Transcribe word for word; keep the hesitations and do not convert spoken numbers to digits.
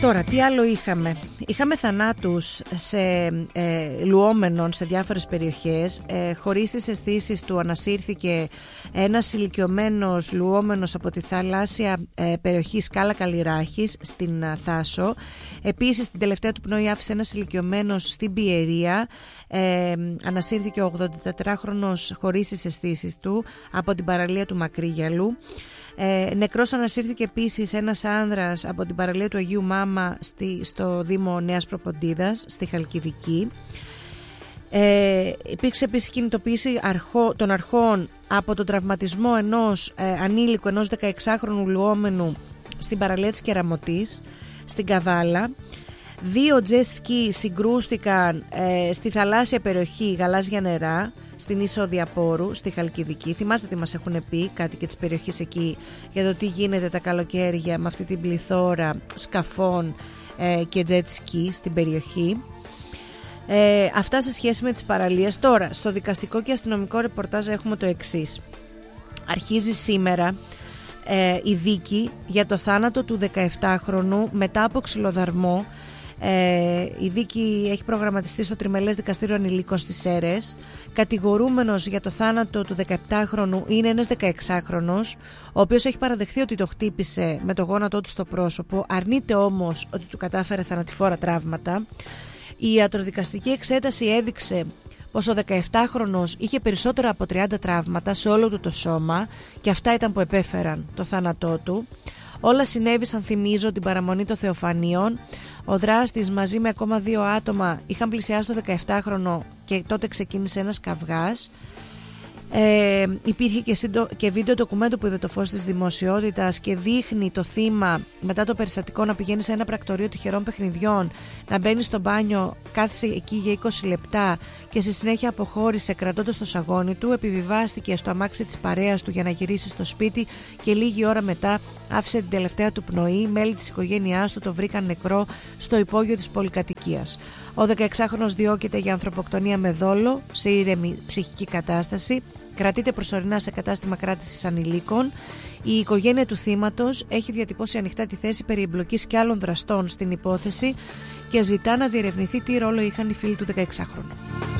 Τώρα, τι άλλο είχαμε? Είχαμε θανάτους σε ε, λουόμενων σε διάφορες περιοχές. Ε, χωρίς τις αισθήσεις του ανασύρθηκε ένας ηλικιωμένος λουόμενος από τη θαλάσσια ε, περιοχή Σκάλα Καλλιράχης στην ε, Θάσο. Επίσης, την τελευταία του πνοή άφησε ένας ηλικιωμένος στην Πιερία. Ε, ανασύρθηκε ο ογδοντατετράχρονος χωρίς τις αισθήσεις του από την παραλία του Μακρύγιαλου. Ε, νεκρός ανασύρθηκε επίσης ένας άνδρας από την παραλία του Αγίου Μάμα στη, στο Δήμο Νέας Προποντίδας στη Χαλκιδική. Ε, υπήρξε επίσης κινητοποίηση αρχό, των αρχών από τον τραυματισμό ενός ε, ανήλικου, ενός δεκαεξάχρονου λουόμενου στην παραλία της Κεραμωτής στην Καβάλα. Δύο jet ski συγκρούστηκαν ε, στη θαλάσσια περιοχή Γαλάζια Νερά στην ίσο Διαπόρου στη Χαλκιδική. Θυμάστε τι μας έχουν πει κάτοικοι της περιοχής εκεί για το τι γίνεται τα καλοκαίρια με αυτή την πληθώρα σκαφών ε, και jet ski στην περιοχή. Ε, αυτά σε σχέση με τις παραλίες. Τώρα, στο δικαστικό και αστυνομικό ρεπορτάζ έχουμε το εξής. Αρχίζει σήμερα ε, η δίκη για το θάνατο του δεκαεπτάχρονου μετά από ξυλοδαρμό. Ε, η δίκη έχει προγραμματιστεί στο Τριμελές Δικαστήριο Ανηλίκων στις Σέρρες. Κατηγορούμενος για το θάνατο του δεκαεπτάχρονου είναι ένας δεκαεξάχρονος, ο οποίος έχει παραδεχθεί ότι το χτύπησε με το γόνατό του στο πρόσωπο. Αρνείται όμως ότι του κατάφερε θανατηφόρα τραύματα. Η ιατροδικαστική εξέταση έδειξε πως ο δεκαεπτάχρονος είχε περισσότερα από τριάντα τραύματα σε όλο του το σώμα και αυτά ήταν που επέφεραν το θάνατό του. Όλα συνέβησαν, θυμίζω, την παραμονή των Θεοφανίων. Ο δράστης μαζί με ακόμα δύο άτομα είχαν πλησιάσει το δεκαεπτάχρονο και τότε ξεκίνησε ένας καυγάς. Ε, υπήρχε και, σύντο, και βίντεο ντοκουμέντου που είδε το φως της δημοσιότητας και δείχνει το θύμα μετά το περιστατικό να πηγαίνει σε ένα πρακτορείο τυχερών παιχνιδιών, να μπαίνει στο μπάνιο, κάθισε εκεί για είκοσι λεπτά και στη συνέχεια αποχώρησε κρατώντας το σαγόνι του, επιβιβάστηκε στο αμάξι της παρέας του για να γυρίσει στο σπίτι και λίγη ώρα μετά άφησε την τελευταία του πνοή. Μέλη της οικογένειάς του το βρήκαν νεκρό στο υπόγειο της πολυκατοικίας. Ο δεκαεξάχρονος διώκεται για ανθρωποκτονία με δόλο σε ήρεμη ψυχική κατάσταση. Κρατείται προσωρινά σε κατάστημα κράτησης ανηλίκων. Η οικογένεια του θύματος έχει διατυπώσει ανοιχτά τη θέση περί εμπλοκής και άλλων δραστών στην υπόθεση και ζητά να διερευνηθεί τι ρόλο είχαν οι φίλοι του δεκαεξάχρονου.